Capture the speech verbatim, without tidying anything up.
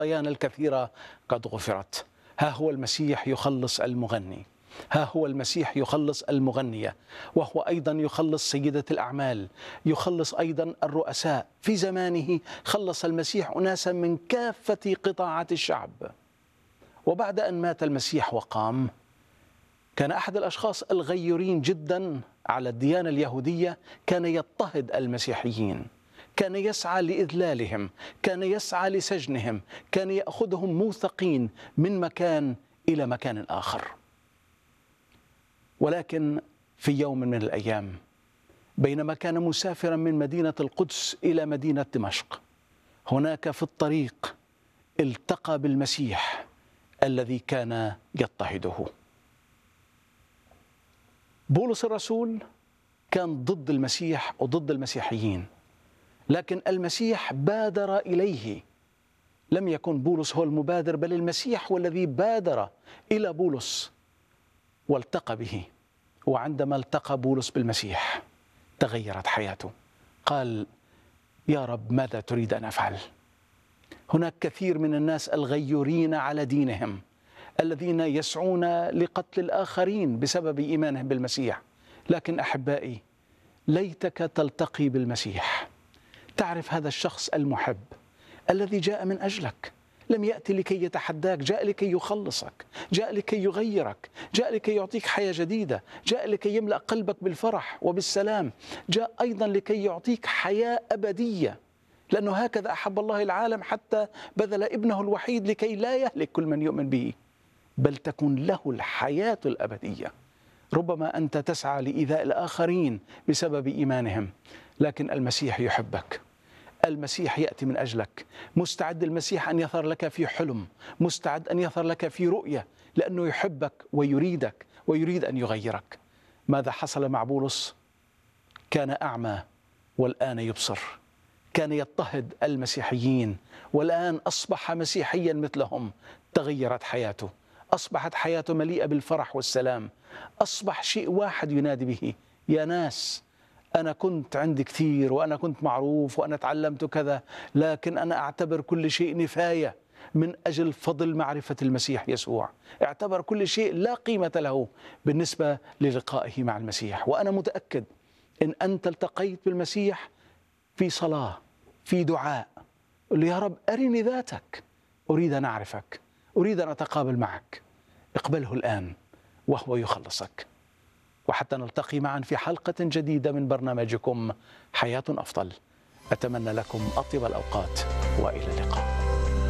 والخطايانا الكثيرة قد غفرت. ها هو المسيح يخلص المغني، ها هو المسيح يخلص المغنية، وهو أيضا يخلص سيدة الأعمال، يخلص أيضا الرؤساء. في زمانه خلص المسيح أناسا من كافة قطاعات الشعب. وبعد أن مات المسيح وقام، كان أحد الأشخاص الغيورين جدا على الديانة اليهودية كان يضطهد المسيحيين، كان يسعى لإذلالهم، كان يسعى لسجنهم، كان يأخذهم موثقين من مكان إلى مكان آخر. ولكن في يوم من الأيام، بينما كان مسافرا من مدينة القدس إلى مدينة دمشق، هناك في الطريق التقى بالمسيح الذي كان يضطهده. بولس الرسول كان ضد المسيح وضد المسيحيين، لكن المسيح بادر إليه. لم يكن بولس هو المبادر، بل المسيح هو الذي بادر إلى بولس والتقى به. وعندما التقى بولس بالمسيح تغيرت حياته. قال: يا رب، ماذا تريد أن أفعل؟ هناك كثير من الناس الغيورين على دينهم، الذين يسعون لقتل الآخرين بسبب إيمانهم بالمسيح. لكن أحبائي، ليتك تلتقي بالمسيح، تعرف هذا الشخص المحب الذي جاء من أجلك. لم يأتي لكي يتحداك، جاء لكي يخلصك، جاء لكي يغيرك، جاء لكي يعطيك حياة جديدة، جاء لكي يملأ قلبك بالفرح وبالسلام، جاء أيضا لكي يعطيك حياة أبدية، لأنه هكذا أحب الله العالم حتى بذل ابنه الوحيد لكي لا يهلك كل من يؤمن به، بل تكون له الحياة الأبدية. ربما أنت تسعى لإيذاء الآخرين بسبب إيمانهم، لكن المسيح يحبك، المسيح يأتي من أجلك. مستعد المسيح أن يظهر لك في حلم، مستعد أن يظهر لك في رؤية، لأنه يحبك ويريدك ويريد أن يغيرك. ماذا حصل مع بولس؟ كان أعمى والآن يبصر، كان يضطهد المسيحيين والآن أصبح مسيحيا مثلهم. تغيرت حياته، أصبحت حياته مليئة بالفرح والسلام. أصبح شيء واحد ينادي به: يا ناس، أنا كنت عندي كثير، وأنا كنت معروف، وأنا تعلمت كذا، لكن أنا أعتبر كل شيء نفاية من أجل فضل معرفة المسيح يسوع. اعتبر كل شيء لا قيمة له بالنسبة للقائه مع المسيح. وأنا متأكد إن أنت التقيت بالمسيح في صلاة، في دعاء، قل له: يا رب، أرني ذاتك، أريد أن أعرفك، أريد أن أتقابل معك. اقبله الآن وهو يخلصك. وحتى نلتقي معا في حلقة جديدة من برنامجكم حياة أفضل، أتمنى لكم أطيب الأوقات وإلى اللقاء.